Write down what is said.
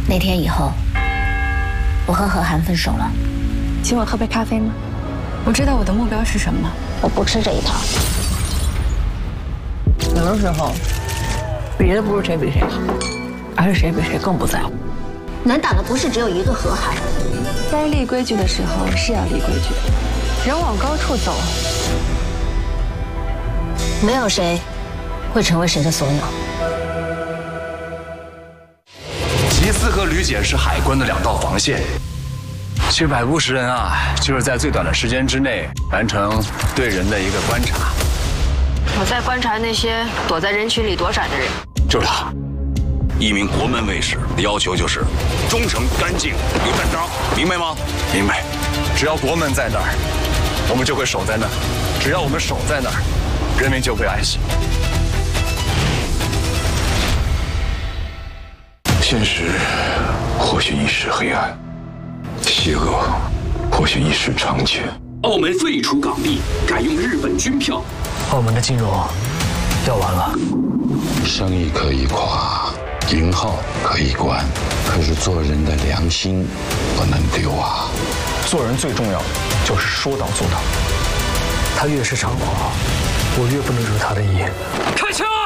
那天以后，我和何涵分手了。 请我喝杯咖啡吗？我知道我的目标是什么。 我不吃这一套。 有的时候，比的不是谁比谁好，而是谁比谁更不在乎。 难打的不是只有一个何涵。 该立规矩的时候是要立规矩，人往高处走， 没有谁会成为谁的所有。 缉私和旅检是海关的2道防线。其实百步识人啊，就是在最短的时间之内完成对人的一个观察。 我在观察那些躲在人群里躲闪的人。 就是他。 一名国门卫士的要求就是忠诚、干净、有担当，明白吗？ 明白。只要国门在那儿，我们就会守在那儿；只要我们守在那儿，人民就会安心。 现实或许一时黑暗，邪恶或许一时长久。 澳门废除港币，改用日本军票。 澳门的金融要完了。 生意可以垮，银号可以关，可是做人的良心不能丢啊！ 做人最重要的就是说到做到。他越是猖狂，我越不能惹他的意。 开枪！